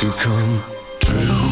to come true.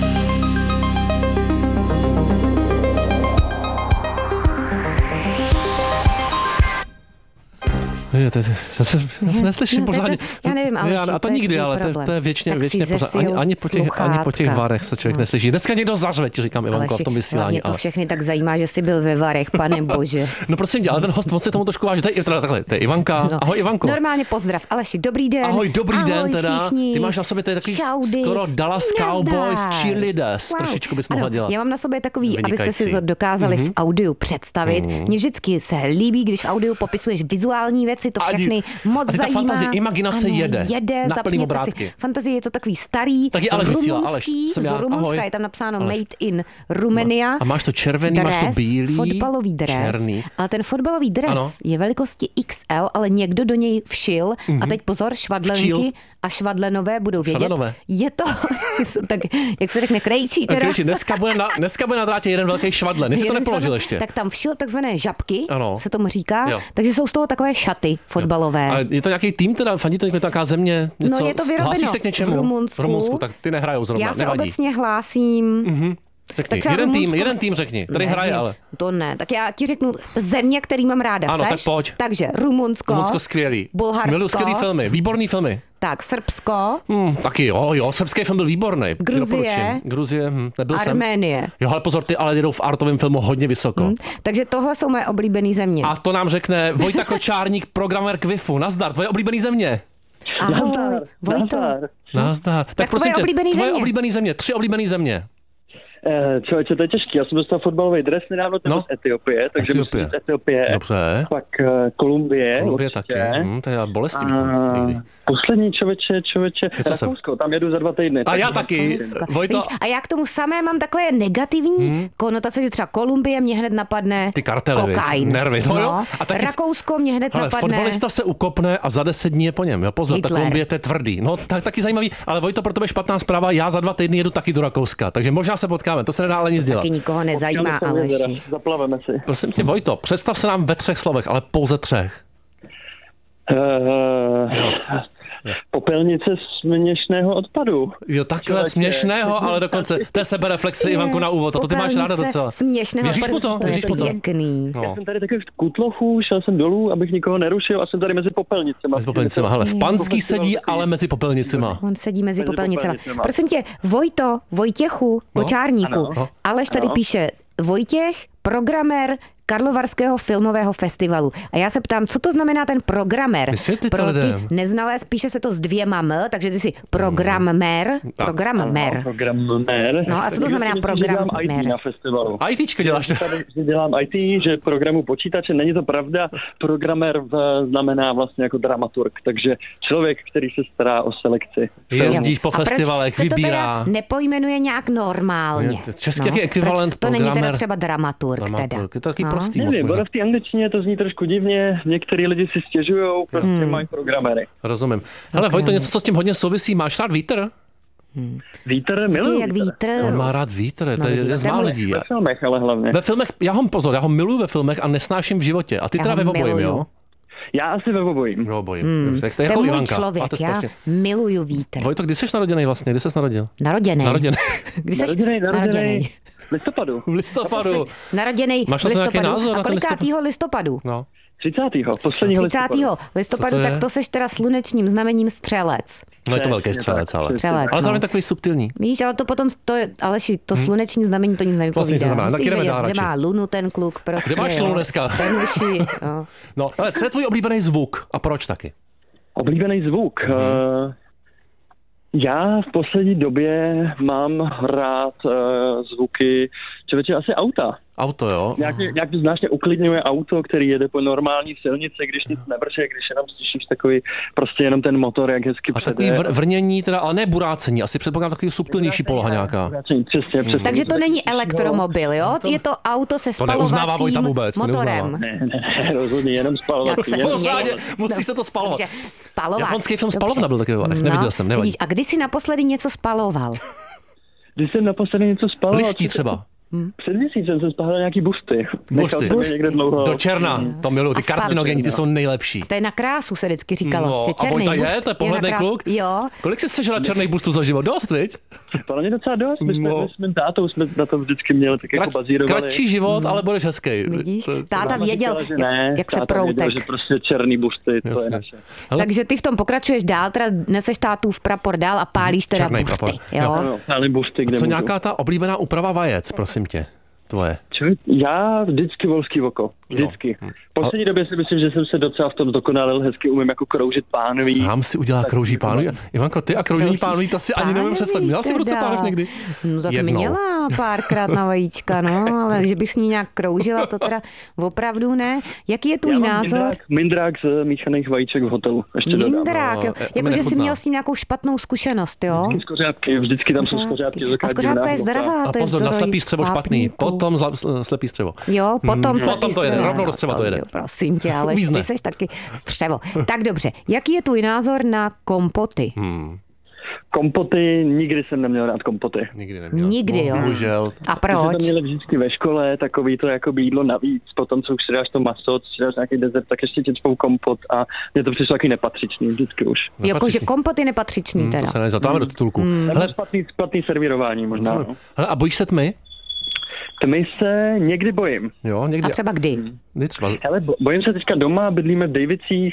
Zase neslyším pořádně. Já nevím, ale a to nikdy, ale to je věčně pořád. Ani po těch varech se člověk neslyší. Dneska někdo zařve, ti říkám, Ivanko, v tom vysílání. Mě to všechny tak zajímá, že jsi byl ve varech, pane bože. No prosím tě, ale ten host moc se tomu trošku váží. To je Ivanka. No. Ahoj, Ivanko. Normálně pozdrav. Aleši, dobrý den. Ahoj, dobrý den teda. Všichni. Ty máš na sobě takový skoro Dallas Cowboys cheerleaders. Trošičku bys mohla dělat. Já mám na sobě takový, abyste si to dokázali v audiu představit. Mně vždycky se líbí, když v audiu popisuješ vizuální věci, to všechny moc zajímá. Ta fantazie, imaginace jede na plný obrátky. Fantazie je to takový starý, rumunský, z Rumunska je tam napsáno Made in Romania. A máš to červený, máš to bílý, fotbalový dres. Černý. Ale ten fotbalový dres je velikosti XL, ale někdo do něj všil. A teď pozor, švadlenky a švadlenové budou vědět. Švadlenové. Je to, tak jak se řekne, krejčí teda. Dneska bude na drátě jeden velký švadlen. Jestli to nepoložil ještě. Tak tam všil takzvané žabky, ano. se tomu říká. Jo. Takže jsou z toho takové šaty fotbalové. A je to nějaký tým teda? Fandí to nějaká země? Něco? No je to vyrobeno se k něčemu? v Rumunsku. V Rumunsku, tak ty nehrajou zrovna, Já se nevadí. obecně hlásím. Řekni, jeden tým řekni, který hraje ale. To ne, tak já ti řeknu země, který mám ráda. Ano, chceš? tak pojď. Takže Rumunsko skvělý. Bulharsko. Miluji skvělý filmy, výborný filmy. Tak, Srbsko. Taky jo, srbský film byl výborný. Gruzie, nebyl Arménie. jsem. Jo, ale pozor, ty ale jedou v artovém filmu hodně vysoko. Takže tohle jsou moje oblíbené země. A to nám řekne Vojta Kočárník, programér Kvifu. Nazdar, tvoje oblíbené země. Ahoj, Vojto. Nazdar. Tak prosím tě, tvoje oblíbené země, 3 oblíbené země. Člověče, to je těžký. Já jsem dostal fotbalový dres nedávno, to z Etiopie, takže musím z Etiopie. Dobře. Pak Kolumbie taky. To je bolestivý. Poslední člověče, Rakousko, tam jedu za 2 týdny. A já taky. Vojto. A já k tomu samé mám takové negativní konotace, že třeba Kolumbie mě hned napadne ty kartely, kokain. Nervy. No. A taky Rakousko mě hned napadne. Fotbalista se ukopne a za 10 dní je po něm. Jo, pozor, ta Kolumbie to je tvrdý. No, taky zajímavý, ale Vojto, pro tebe špatná zpráva, já za 2 týdny jedu taky do Rakouska, takže možná se potkáme. To se nedá ale nic dělat. Taky nikoho nezajímá, Aleši. Zaplaveme si. Prosím tě, Vojto, představ se nám ve 3 slovech, ale pouze 3. Popelnice směšného odpadu. Jo, takhle směšného, ale dokonce to je sebereflexe, Ivanku, na úvod. To ty máš ráda docela. Věříš mu to? Věříš mu to? Já jsem tady takový v kutlochu, šel jsem dolů, abych nikoho nerušil a jsem tady mezi popelnicema. Mezi popelnicema, hele, v Panský sedí, ale mezi popelnicema. On sedí mezi popelnicema. Prosím tě, Vojtěchu, Kočárníku, Aleš tady píše Vojtěch, programér Karlovarského filmového festivalu. A já se ptám, co to znamená ten programér? Pro ty neznalé, píše se to s 2 m, takže ty jsi programér. No a co to znamená programér? IT na festivalu. ITčko děláš? Dělám IT, že programu počítače, není to pravda. Programér znamená vlastně jako dramaturg, takže člověk, který se stará o selekci. Jezdíš po festivalech, vybírá. To teda nepojmenuje nějak nějak Český jaký ekvivalent programér? To není teda třeba dramaturg. Je to taky prostý nevím, moc. V té angličtině to zní trošku divně, některý lidi si stěžujou, prostě mají programéry. Rozumím. Hele, Vojto, něco, co s tím hodně souvisí, máš rád vítr? Vítr, miluji vítr. On má rád vítr, to je z mála lidí. Ve filmech, ale hlavně. Ve filmech, já ho miluji ve filmech a nesnáším v životě. A ty teda ve obojím, jo? Já asi ve obojím. To je jako můj Ivanka. člověk, já miluju vítr. Vojto, kdy jsi narozený vlastně? Kdy jsi narodil? Naroděnej. Kdy jsi naroděnej? V listopadu. Naroděnej v listopadu. A kolikátýho listopadu? No. 30. Posledního 30. listopadu, tak to seš teda slunečním znamením střelec. No je to velký střelec, ale. Ale zároveň takový subtilní. Víš, ale to potom, Aleši, to sluneční znamení to nic nevypovídá. Musíš vědět, kde má lunu ten kluk prostě. Kde máš lunu dneska? No, ale co je tvůj oblíbený zvuk a proč taky? Oblíbený zvuk? Já v poslední době mám rád zvuky, člověče, asi auta. Auto, jo? Nějak to zvláštně uklidňuje auto, který jede po normální silnici, když nic nevrže, když jenom slyšíš takový, prostě jenom ten motor, jak hezky přede. A takový vrnění, teda, ale ne burácení, asi předpokládám takový subtilnější poloha nějaká. Přesně. Takže to není elektromobil, jo? Je to auto se spalovacím motorem. Ne, rozhodně, jenom spalovací. Musí se to spalovat. Japonský film Spalovna byl taky, neviděl jsem, nevadí. A kdy jsi naposledy něco spaloval? Když jsem naposledy něco spaloval? Listí třeba. Před měsícem jsem spáhal nějaký busty. Do černa, to miluju, ty karcinogenní, ty jsou nejlepší. To je na krásu, se vždycky říkalo. No, a Vojta je, to je pohledný kluk. Jo. Kolik jsi sežela černých bustů za život? Dost, viď? Podle mě docela dost, my jsme tátou jsme na to vždycky měli tak jako bazírovali. Kratší život, ale budeš hezký. Vidíš, táta věděl, jak se proutek. Věděl, že prostě černý busty, to je naše. Takže ty v tom pokračuješ dál, teda neseš tátův prapor dál a pálíš teda busty. Jo, pálím busty, kde co nějaká ta oblíbená úprava vajec, prosím tě? Tvoje. Já vždycky volský oko. Vždycky. V poslední době si myslím, že jsem se docela v tom dokonalil, hezky umím jako kroužit pánví. Sám si udělá krouží pánví. Ivanko, ty a kroužení pánví, to si ani nevím představit. Měla jsi v ruce pánev někdy? No tak měla párkrát na vajíčka, no, ale že bych s ní nějak kroužila, to teda opravdu ne. Jaký je tvůj názor? Mindrák z míchaných vajíček v hotelu. Mindrák, jo. Jakože jsi měl s tím nějakou špatnou zkušenost, jo? Vždycky tam jsou skořápky. A skořápka je zdravá, to je pozor, na slepý střevo špatný, potom slepý střevo. Jo, potom to jede, rovnou do střeva to jede. Prosím tě, ale ty seš taky střevo. Tak dobře, jaký je tvůj názor na kompoty? Kompoty, nikdy jsem neměl rád kompoty. Nikdy, jo. Bohužel. A proč? My jsme to měli vždycky ve škole, takový to jako jídlo navíc, potom co už si dáš to maso, si dáš nějaký dezert, tak ještě těčpou kompot a mně to přišlo taky nepatřičný, vždycky už. Jakože kompot je nepatřičný teda. To se nezatáme do titulku. Hele, špatný servírování možná. No. Hele, a bojíš se tmy? Tmy se někdy bojím. Jo, někdy. A třeba kdy? Hele, bojím se teďka doma, bydlíme v Dejvicích,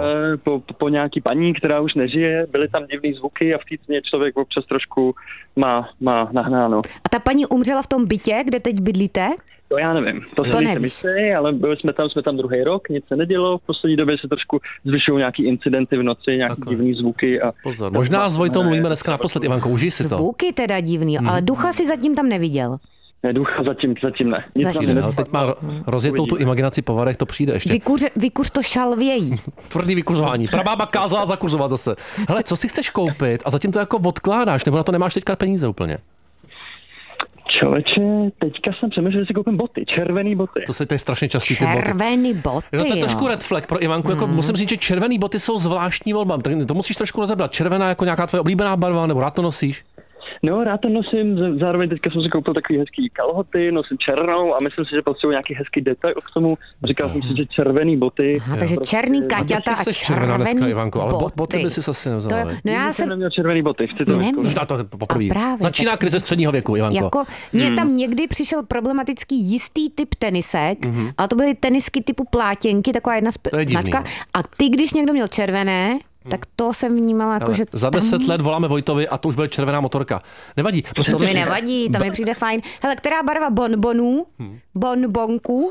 po nějaký paní, která už nežije, byly tam divný zvuky a v té tmě člověk občas trošku má nahnáno. A ta paní umřela v tom bytě, kde teď bydlíte? To já nevím, to se myslí, ale jsme tam druhý rok, nic se nedělo, v poslední době se trošku zvyšují nějaký incidenty v noci, nějaký divný zvuky. A pozor, možná s Vojtou mluvíme dneska naposled, Ivanko, užij si to. Zvuky teda divný, ale ducha si zatím tam neviděl. Ne, ducha zatím ne. Ale teď má rozjetou tu imaginaci po varech, to přijde ještě. Vykuř to šalvějí. Tvrdý vykuřování. Prabába kázala zakuřovat zase. Hele, co si chceš koupit a zatím to jako odkládáš, nebo na to nemáš teďka peníze úplně? Člověče, teďka jsem přemýšlel, že si koupím boty, červený boty. To je strašně častý ty boty. Červený boty, jo. To je trošku red flag pro Ivanku, jako musím říct, že červený boty jsou zvláštní volba. To musíš trošku rozebrat. Červená jako nějaká tvoje oblíbená barva, nebo rád to nosíš? No, rád to nosím, zároveň teďka jsem si koupil takový hezký kalhoty, nosím černou a myslím si, že potřebuji nějaký hezký detail k tomu. Říkal jsem si, že červený boty. Aha, takže černý kaťata a červený dneska, Ivanko, ale boty by si asi nevzala. No já jsem neměl červený boty, chci to možná to poprvé. Začíná krize středního věku, Ivanko. Jako, mně tam někdy přišel problematický jistý typ tenisek, ale to byly tenisky typu plátěnky, taková jedna značka. A ty, když někdo měl červené, tak to jsem vnímala jako, že... Za 10 let voláme Vojtovi a to už bude červená motorka. Nevadí. To mi nevadí, to mi přijde fajn. Hele, která barva bonbonů? Bonbonků?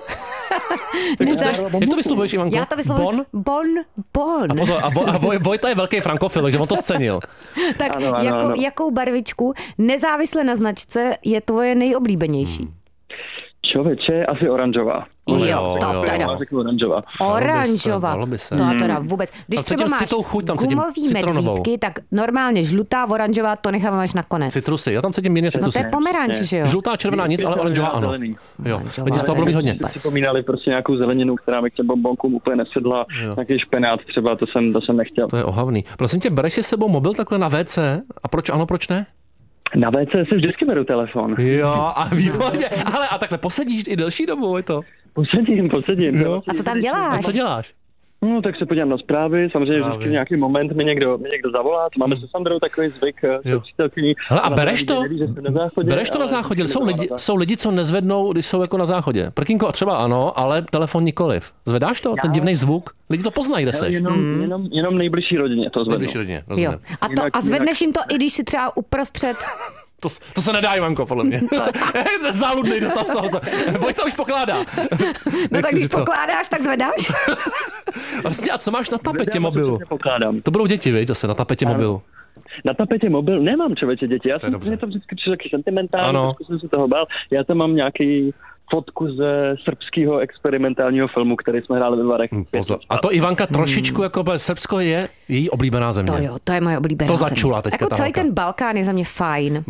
Jak to vyslovuješ, Ivanko? Já to vyslovuji bon. A pozor, a Vojta je velký frankofil, takže on to scenil. Tak ano. Jakou barvičku nezávisle na značce je tvoje nejoblíbenější? Člověče, asi oranžová. Jo, to teda. Oranžová. To teda vůbec. Když třeba máš gumový medvídky, tak normálně žlutá, oranžová, to necháváš na konec. Citrusy, já tam cítím mírně citrusy. No to je pomeranč, že jo? Žlutá, červená nic, ale oranžová ano. Jo, lidi z toho budou mít hodně. Připomínali prostě nějakou zeleninu, která mi k těm bonbonkům úplně nesedla, nějaký špenát třeba, to jsem nechtěl. To je ohavný. Prosím tě, bereš si s sebou mobil takhle na WC? A proč ano, proč ne? Na WC si vždycky beru telefon. Jo, a výborně. Ale a takhle posedíš i delší dobu, je to? Posedím. Jo. A co tam děláš? A co děláš? No, tak se podívám na zprávy, samozřejmě vždycky v nějaký moment mi někdo zavolá, máme se Sandrou takový zvyk, přítelkyní. Hele, a bereš to? Bereš to na záchodě? Jsou lidi, co nezvednou, když jsou jako na záchodě. Prkínko třeba ano, ale telefon nikoliv. Zvedáš to? Ten divný zvuk? Lidi to poznají, kde seš. Jenom nejbližší rodině to zvednou. Nejbližší rodině, jo. A zvedneš jim to, i když si třeba uprostřed... To se nedá, Ivanko, podle mě. Záludný dotaz tohoto. Vojta už pokládá. No tak když pokládáš, tak zvedáš? Vlastně, a co máš na tapetě mobilu? To budou děti, viď, zase na tapetě mobilu. Na tapetě mobil nemám, člověče, děti. Já jsem to vždycky přišel taky sentimentální, trošku jsem se toho bál. Já tam mám nějaký fotku ze srbského experimentálního filmu, který jsme hráli ve Varech. Pozor. A to Ivanka trošičku, jako Srbsko je její oblíbená země. To jo, to je moje oblíbená země. To začula teďka jako celý ten Balkán je za mě fajn.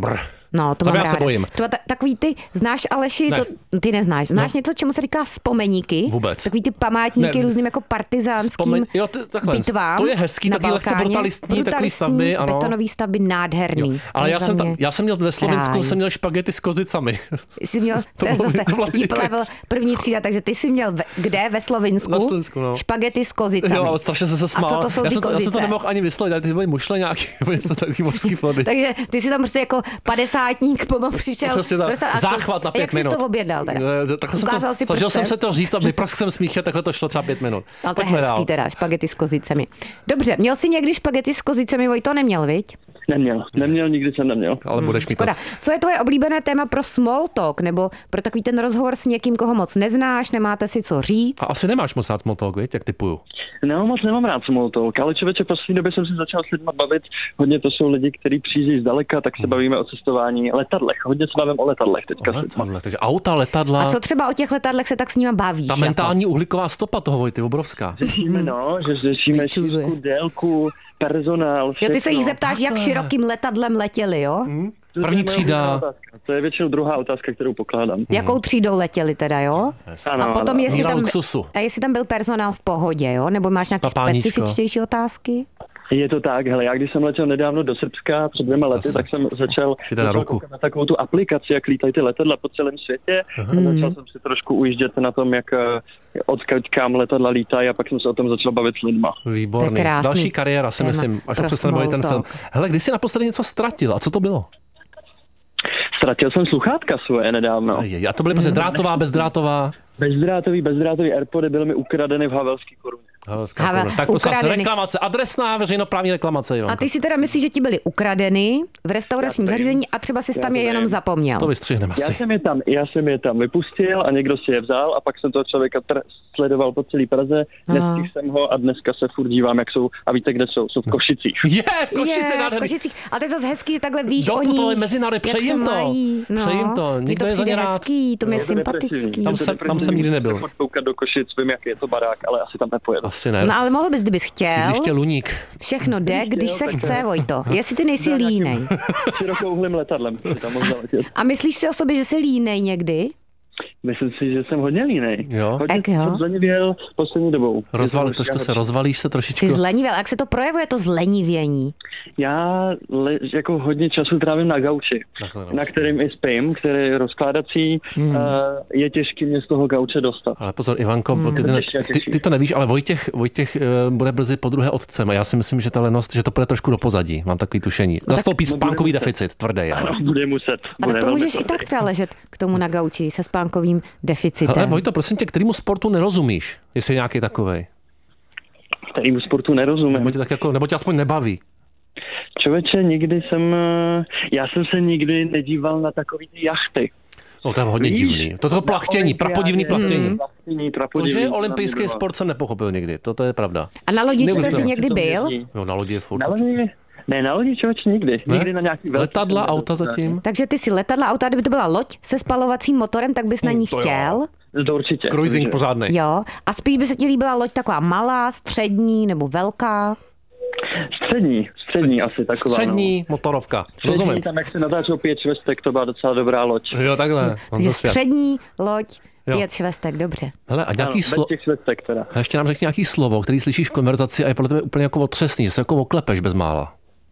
No, to mám já ráda. se bojím. Třeba takový ty, znáš Aleši, Ne. to ty neznáš. Znáš něco, čemu se říká vzpomeníky? Vůbec. Takový ty památníky různým jako partizánským bitvám. To je hezký, taky lehce brutalistní, takový stavby, ano. Betonový stavby, nádherný. Jo. Ale já jsem měl ve Slovensku, jsem měl špagety s kozicami. Jsi měl, to je zase vtip level první třída, takže ty jsi měl kde ve Slovinsku? Na Slovensku, no. Špagety s kozicami. Jo, ale strašně jsem se smál. A co to jsou ty kozice? Já jsem to nemohl ani vyslovit, ale ty byly mušle nějaký, něco takový mořský plody. Takže ty jsi tam prostě jako padesátník přišel. Záchvat na 5 minut. Jak jsi to objednal teda? Snažil jsem se to říct a vyprask jsem smích, takhle to šlo třeba 5 minut. Ale to je hezký teda, špagety s kozicemi. Dobře, měl jsi někdy špagety s kozicemi, Vojto, neměl, viď? Neměl, nikdy jsem neměl. Ale budeš mít to. Co je tvoje oblíbené téma pro small talk, nebo pro takový ten rozhovor s někým, koho moc neznáš, nemáte si co říct? A asi nemáš moc rád small talk, viď, jak typuju? No, moc nemám rád small talk, ale člověče, v poslední době jsem se začal s lidmi bavit. Hodně to jsou lidi, kteří přijíždějí zdaleka, tak se bavíme o cestování, letadlech. Hodně se bavíme o letadlech teďka. Takže auta, letadla. A co třeba o těch letadlech se tak s nima bavíš? Ta mentální uhlíková stopa toho, Vojty, obrovská. Řešíme šířku, délku, personál. Jo, ty se jich zeptáš, jak širokým letadlem letěli, jo? První třída. To je většinou druhá otázka, kterou pokládám. Jakou třídou letěli teda, jo? Ano, a potom, jestli tam byl personál v pohodě, jo? Nebo máš nějaké specifičtější otázky? Je to tak, hele, já když jsem letěl nedávno do Srbska před 2 lety, tak jsem začal na takovou tu aplikaci, jak lítají ty letadla po celém světě. A začal jsem si trošku ujíždět na tom, jak odkud kam letadla lítají a pak jsem se o tom začal bavit s lidma. Výborný. Další kariéra, si myslím, až přestane bavit ten film. Hele, kdy jsi naposledy něco ztratil a co to bylo? Ztratil jsem sluchátka svoje nedávno. A to byly prostě drátová, bezdrátová? Bezdrátový AirPody byly mi ukradeny v Havelský Koruně. Tak to zase reklamace, adresná veřejnoprávní reklamace. A ty si teda myslíš, že ti byly ukradeny v restauračním zařízení a třeba si tam je jenom zapomněl? To vystřihneme asi. Já jsem je tam vypustil a někdo si je vzal a pak jsem toho člověka sledoval po celý Praze, nestihl jsem ho a dneska se furt dívám, jak jsou a víte, kde jsou. Jsou v Košicích. V Košicích. A to je zase hezký, že takhle víš o nich. To je mezinárodní, přejím to. Mi to přijde hezký, to mi je sympatický. Tam jsem nikdy nebyl. Koukat do Košic, vím, jak je to barák, ale asi tam nepojedu. Asi ne. No ale mohl bys, kdybys chtěl. Sídliště Luník. Všechno jde, když se chce, Vojto. Jestli ty nejsi línej. Širokouhlým letadlem si tam možná letět. A myslíš si o sobě, že jsi línej někdy? Myslím si, že jsem hodně línej. Jo. Tak jo. Jsem zlenivěl poslední dobou. Rozvalíš se trošičku. Jsi zlenivěl. Jak se to projevuje, to zlenivění? Já jako hodně času trávím na gauči, na kterým i spím, který je rozkládací. Je těžký mě z toho gauče dostat. Ale pozor, Ivanko, ty to nevíš, ale Vojtěch bude brzy podruhé otcem a já si myslím, že ta lenost, že to půjde trošku do pozadí. Mám takový tušení. Zastoupí spánkový deficit, tvrdý. Bude muset. Ale to můžeš i tak třeba ležet k tomu na gauči se spánkovým deficitem. Ale Vojto, prosím tě, kterému sportu nerozumíš, jestli je nějaký takovej? Kterému sportu nerozumím. Nebo tě aspoň nebaví. Člověče, já jsem se nikdy nedíval na takový ty jachty. No to je hodně divný. To plachtění, prapodivný plachtění. To, že je olympijský sport, jsem nepochopil nikdy. To je pravda. A na lodičce jsi někdy byl? Jo, na lodi je furt. Na lodi člověč nikdy. Ne? Nikdy na nějaký velký. Letadla, auta zatím. Takže ty si letadla, auta, kdyby to byla loď se spalovacím motorem, tak bys na ní chtěl? To určitě. Cruising pořádnej. Jo. A spíš by se ti líbila loď taková malá, střední nebo velká? Střední asi taková. Střední motorovka. Rozumím. Tam, jak se natáčel 5 švestek, to byla docela dobrá loď. Jo, takhle. Takže střední loď, 5 švestek, dobře. Hele, a nějaký slovo. A ještě nám řekni nějaký slovo, který slyšíš v konverzaci a je podle tebe úplně jako otřesný, že se jako oklepeš bezmála.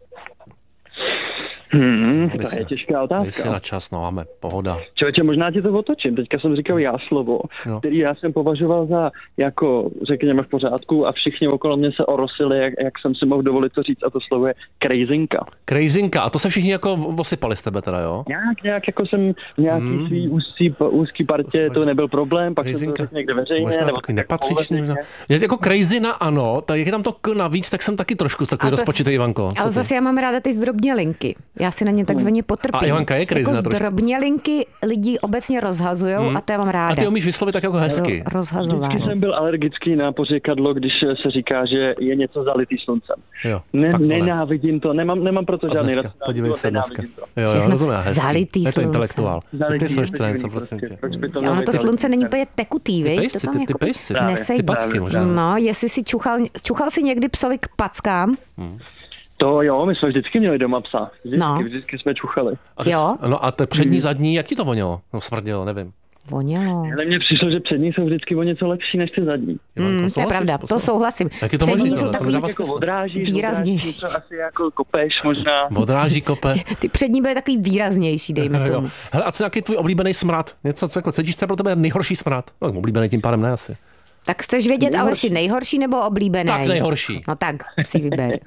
To je těžká otázka. Jsi na čas, no, máme, pohoda. Člověče, možná ti to otočím. Teďka jsem říkal slovo, který já jsem považoval za jako, řekněme, v pořádku a všichni okolo mě se orosili, jak jsem si mohl dovolit to říct a to slovo je crazinka. Crazinka, a to se všichni jako osypali z tebe teda, jo? Nějak jako jsem v nějaký svý úzký partě, to nebyl problém, pak jsem to řekl někde veřejně. Možná nebo takový nepatřičný. Je jako crazina, ano, tak jak je tam to k navíc, tak jsem taky trošku takový rozpočitý, Ivanko. Ale zase já mám ráda ty zdrobnělinky. Já si na ně takzvaně potrpím. A Ivanka je crazina jako zdrobnělinky lidi obecně rozhazujou a to já mám ráda. A ty umíš vyslovit tak jako hezky. Rozhazování. Vždycky jsem byl alergický na pořekadlo, když se říká, že je něco zalitý sluncem. Jo, nenávidím to, nemám proto žádný racionální. Podívej se dneska. Jo, rozumím, hezky. Zalitý slunce. Je to intelektuál. Ty jsou ještě něco, prosím tě. Ono to slunce není úplně tekutý, viď? Ty pejsci, neseď. ty packy možná. No, jestli si čuchal si někdy psovi k packám? To jo, my jsme vždycky měli doma psa. Vždycky jsme čuchali. A to přední, zadní, jak ti to vonělo? No smrdělo, nevím. Vonělo. Ale mně přišlo, že přední jsou vždycky o něco lepší než ty zadní. To je pravda, to souhlasím. Přední jsou takový jako odrážíš, výraznější. To asi jako kopeš možná. Odráží, kope. Ty přední byly takový výraznější, dejme tomu. Hele, a co nějaký tvůj oblíbený smrad? Něco, co jako cedíš, co je pro tebe nejhorší smrad? No, oblíbený tím pádem ne asi. Tak chceš vědět, Aleši, nejhorší nebo oblíbený? Tak nejhorší. No tak, si vyber.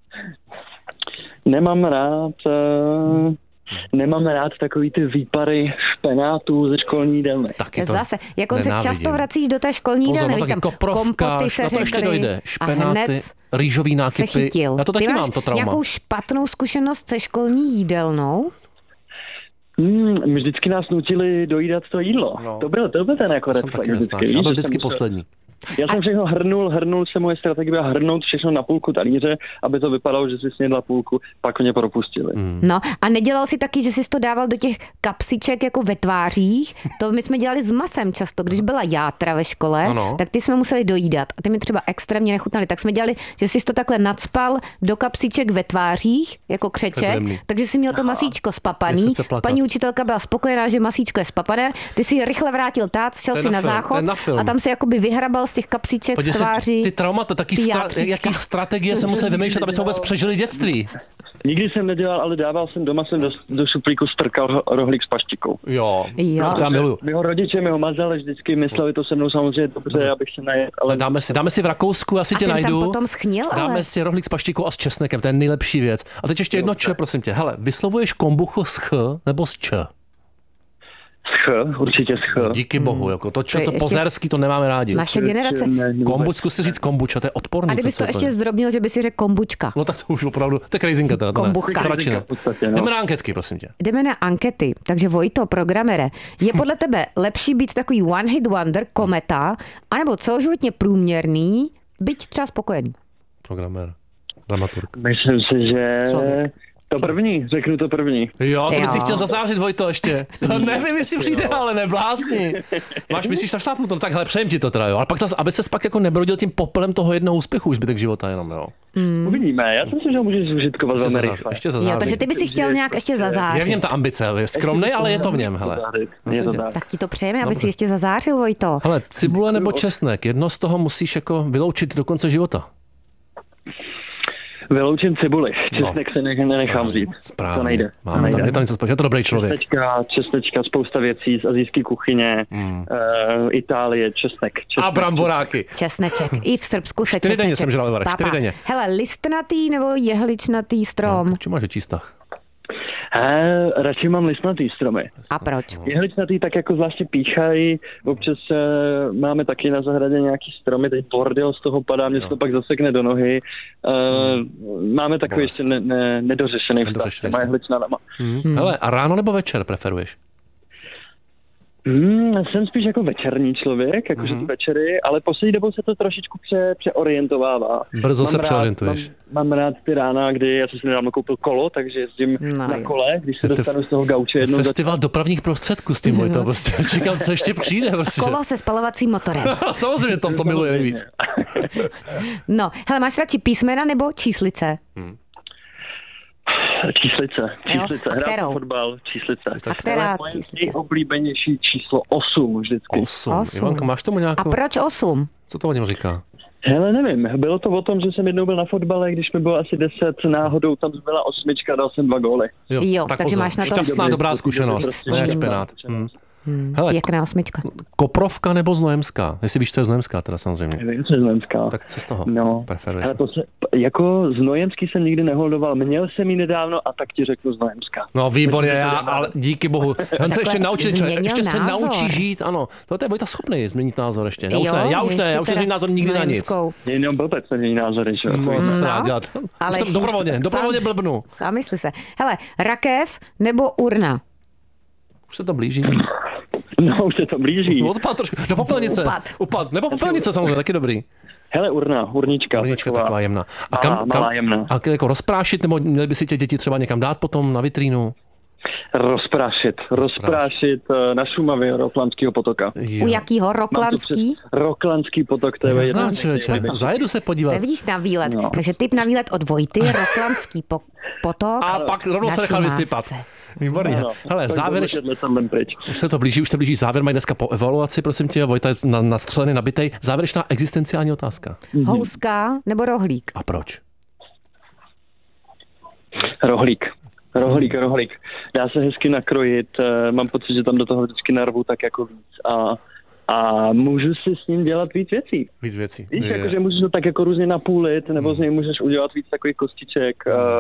Nemám rád takový ty výpary špenátů ze školní jídelny. Zase, jako se často vracíš do té školní jídelny, tam kompoty se řekly a hned rýžový nákypy. Se chytil. Já to taky Ty mám, to trauma. Nějakou špatnou zkušenost se školní jídelnou? Vždycky nás nutili dojídat to jídlo. No. To byl ten jako red flag vždycky. Já byl vždycky poslední. Já jsem všechno hrnul se moje strategie byla hrnout všechno na půlku talíře, aby to vypadalo, že si snědla půlku, pak mě propustili. No a nedělal si taky, že jsi to dával do těch kapsiček jako ve tvářích? To my jsme dělali s masem často, když byla játra ve škole, tak ty jsme museli dojídat a ty mi třeba extrémně nechutnaly, tak jsme dělali, že jsi to takhle nacpal do kapsiček ve tvářích, jako křeček, takže si měl to masíčko spapaný. Paní učitelka byla spokojená, že masíčko je spapané, ty si rychle vrátil tác, šel si na záchod a tam si jakoby vyhrabal z těch kapsiček v tváři. Ty traumata, jaký strategie se museli vymýšlet, aby jsme vůbec přežili dětství. Nikdy jsem nedělal, ale dával jsem doma, do šuplíku strkal rohlík s paštikou. Jo. Já miluju. Mého rodiče mi ho mazali, vždycky mysleli to se mnou samozřejmě dobře, abych se najet. Ale dáme si v Rakousku, asi tě najdu. Tam potom schnil, dáme si rohlík s paštikou a s česnekem, to je nejlepší věc. A teď ještě jedno č, prosím tě. Hele, vyslovuješ kombuchu s ch nebo s č? Určitě sch. Díky bohu, jako to pozerský, to nemáme rádi. Naše generace. Kombuč, zkus si říct kombuča, to je odporný. A kdybys to ještě zdrobnil, že by si řekl kombučka. No tak to už opravdu, to je crazinka teda. Kombuchka. Jdeme na anketky, prosím tě. Jdeme na ankety, takže Vojto, programere, je podle tebe lepší být takový one hit wonder, kometa, anebo celoživotně průměrný, byť třeba spokojený? Programér, dramaturg. Myslím si, že... Řeknu to první. Jo, to bys si chtěl zazářit, Vojto, ještě. To nevím, jestli přijde, ale neblázni. Myslíš našlápnutou, tak hele, přejem ti to teda, jo. Ale pak aby ses pak jako nebrodil tím popelem toho jednoho úspěchu už zbytek života jenom, jo. Uvidíme, já si myslím, že ho můžeš zužitkovat velmi rychle. Ještě zazářit. Jo, takže ty bys si chtěl nějak ještě zazářit. Je v něm ta ambice, je skromnej, ale je to v něm, hele. Tak ti to přejeme, aby si ještě zazářil, Vojto. Hele, cibule nebo česnek, jedno z toho musíš jako vyloučit do konce života. Vyloučím cibuli. Česnek se nenechám vzít. Správně. To nejde. Je to něco společného. Je to dobrý člověk. Česnečka, spousta věcí z asijské kuchyně, Itálie, česnek. A bramboráky. Česneček. I v Srbsku se 4 česneček. denně jsem žral, Varek, 4 denně. Hele, listnatý nebo jehličnatý strom? No, čím máš větší vztah? Radši mám listnatý stromy. A proč? Jehličnatý tak jako zvláště píchají, občas máme taky na zahradě nějaký stromy, teď bordel z toho padá, mě se to pak zasekne do nohy. Máme takový ještě nedořešený vztah s těma jehličnatama. Hele, a ráno nebo večer preferuješ? Jsem spíš jako večerní člověk, jakože ty večery, ale poslední dobou se to trošičku přeorientovává. Brzo se přeorientuješ. Mám rád ty rána, kdy já jsem si nedávno koupil kolo, takže jezdím na kole, když se dostanu z toho gauče jednou. Festival dopravních prostředků s tím, Vojto, prostě čekám, co ještě přijde. Prostě. Kolo se spalovacím motorem. Samozřejmě to miluje nejvíc. No, hele, máš radši písmena nebo číslice? Číslice. Hrát fotbal, číslice. A která číslice? Nejoblíbenější číslo 8 vždycky. 8. Ivanko, máš tomu nějakou... A proč 8? Co to o něm říká? Hele, nevím. Bylo to o tom, že jsem jednou byl na fotbale, když mi bylo asi 10, náhodou tam byla 8, dal jsem 2 góly. Jo, tak takže máš na to... Šťastná, dobrá zkušenost. Ne jak špenát. Hele, pěkná 8. Koprovka nebo Znojemská? Jestli víš, co je Znojemská, teda samozřejmě. Nevím, co je Znojemská. Tak co z toho preferuješ? Hele, jako Znojemský jsem nikdy neholdoval. Měl jsem ji nedávno a tak ti řeknu Znojemská. No výborně, ale díky bohu. On se ještě naučí, ještě se naučí žít, ano. To je Vojta schopný změnit názor ještě. Já už nezměním názor nikdy na nic. Jenom blbec nemění názory, že? No, co se dá dělat. Dobrovolně blbnu. Zamysli se. Hele, rakev nebo urna? Už se to blíží. No, už se to blíží. Odpad trošku. Do popelnice. Upad. Nebo popelnice samozřejmě, taky dobrý. Hele, urnička taková jemná. A kam jemná. A jako rozprášit, nebo měli by si tě děti třeba někam dát potom na vitrínu? Rozprášit na Šumavě Roklanského potoka. Jo. U jakýho? Roklanský? Roklanský potok, to je neznám, člověče. Zajedu se podívat. To vidíš na výlet. No. Takže tip na výlet od Vojty, Roklanský potok. A pak rovnou se nechal vysypat. Výborně. Hele, závěr, už se blíží závěr, mají dneska po evaluaci, prosím tě, Vojta je nastřelený, nabitej. Závěrečná existenciální otázka. Houska nebo rohlík? A proč? Rohlík. Dá se hezky nakrojit, mám pocit, že tam do toho vždycky narvu tak jako víc a můžu si s ním dělat víc věcí. Víš, jakože můžeš to tak jako různě napůlit, nebo z něj můžeš udělat víc takových kostiček,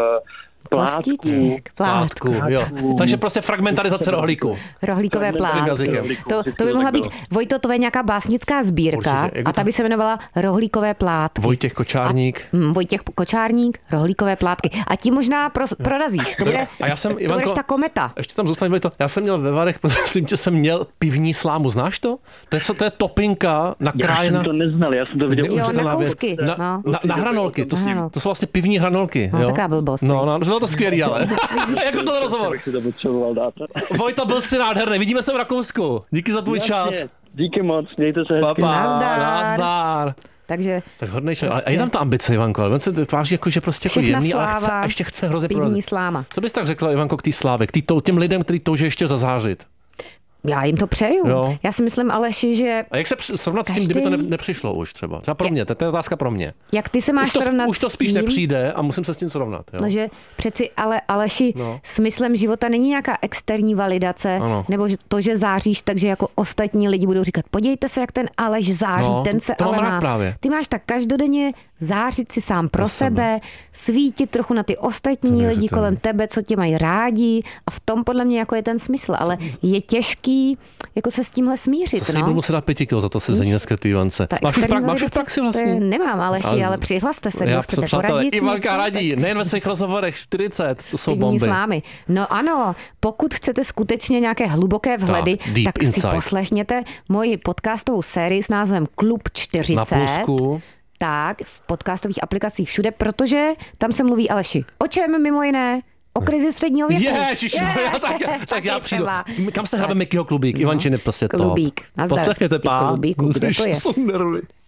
plátku. Jo. Takže prostě fragmentarizace rohlíku. Rohlíkové plátky. To by mohla být, Vojto, to je nějaká básnická sbírka a ta by se jmenovala Rohlíkové plátky. Vojtěch Kočárník, Rohlíkové plátky. A ti možná prorazíš. To bude, a já jsem, to budeš ta kometa. Ještě tam zůstane, Vojto. Já jsem měl ve Varech, prosím tě, jsem měl pivní slámu. Znáš to? To je topinka nakrájena. Já jsem to neznal, já jsem to viděl. Jo, na kousky. Na hranolky. To jsou vlastně pivní hranolky. No, taková blbost. Bylo to skvělý, ale. Jako to rozhovor. Vojta, byl jsi nádherný. Vidíme se v Rakousku. Díky za tvůj čas. Díky moc, mějte se hezky. Nazdar. Takže tak hodnej čas. A je tam ta ambice, Ivanko, ale on se tváří jako, že prostě jako jemný, ale chce, a ještě chce hrozně porazit. Sláma. Co bys tak řekla, Ivanko, k té slávě, těm lidem, kteří touží ještě zazářit? Já jim to přeju. Jo. Já si myslím, Aleši, že... A jak se srovnat s tím, kdyby to nepřišlo už třeba? Třeba pro mě, to je otázka pro mě. Jak ty se máš srovnat už to spíš nepřijde a musím se s tím srovnat. Jo? No, že přeci, ale Aleši, smyslem života není nějaká externí validace, nebo to, že záříš, takže jako ostatní lidi budou říkat, podívejte se, jak ten Aleš září, ten se ale má. Právě. Ty máš tak každodenně zářit si sám pro sebe, svítit trochu na ty ostatní lidi kolem tebe, co tě mají rádi a v tom podle mě jako je ten smysl, ale je těžký jako se s tímhle smířit. To budu muset dát 5 kilo za to sezení dneska ty Ivance. Máš už praxi vlastně? Nemám, Aleši, ale přihlaste se, kdo chcete poradit. Ivanka radí, nejen ve svých rozhovorech 40, to jsou bomby. Slámy. No ano, pokud chcete skutečně nějaké hluboké vhledy, tak si poslechněte moji podcastovou sérii s názvem Klub 40. Na Plusku. Tak, v podcastových aplikacích všude, protože tam se mluví, Aleši, o čem mimo jiné? O krizi středního věku. Tak já přijdu. Kam se hrabe Mickeyho klubík? Ivančiny, prostě to. Klubík. Poslechněte, pán. Klubíku, kde to je?